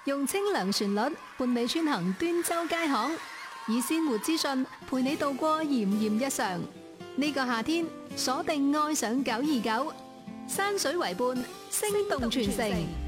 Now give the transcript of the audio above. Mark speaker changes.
Speaker 1: 用清涼旋律伴你穿行端州街巷，以鮮活資訊陪你度過炎炎日常。呢個夏天鎖定愛上929，山水為伴，聲動全城。